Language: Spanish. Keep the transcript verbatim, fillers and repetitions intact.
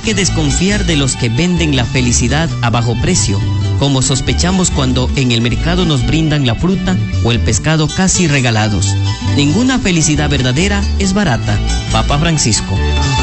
que desconfiar de los que venden la felicidad a bajo precio, como sospechamos cuando en el mercado nos brindan la fruta o el pescado casi regalados. Ninguna felicidad verdadera es barata. Papa Francisco.